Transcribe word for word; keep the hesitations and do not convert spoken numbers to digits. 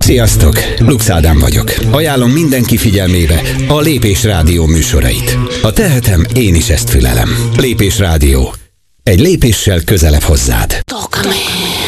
Sziasztok! Lux Ádám vagyok. Ajánlom mindenki figyelmébe a Lépés Rádió műsorait. Ha tehetem, én is ezt fülelem. Lépés Rádió. Egy lépéssel közelebb hozzád. Tókame.